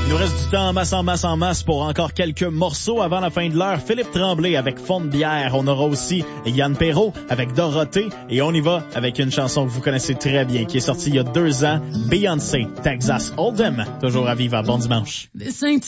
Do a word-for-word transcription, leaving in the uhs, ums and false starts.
Il nous reste du temps en masse, en masse, en masse pour encore quelques morceaux avant la fin de l'heure. Philippe Tremblay avec Fond de bière. On aura aussi Yann Perrault avec Dorothée. Et on y va avec une chanson que vous connaissez très bien, qui est sortie il y a deux ans. Beyoncé, Texas Hold'em. Toujours à vivre à Bon Dimanche.